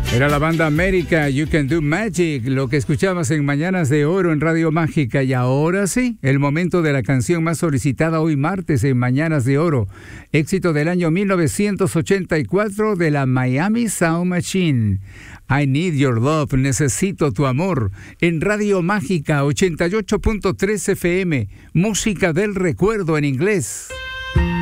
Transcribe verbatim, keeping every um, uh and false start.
Era la banda América, You Can Do Magic, lo que escuchabas en Mañanas de Oro en Radio Mágica. Y ahora sí, el momento de la canción más solicitada hoy martes en Mañanas de Oro. Éxito del año mil novecientos ochenta y cuatro de la Miami Sound Machine. I Need Your Love, Necesito Tu Amor, en Radio Mágica ochenta y ocho punto tres F M, música del recuerdo en inglés.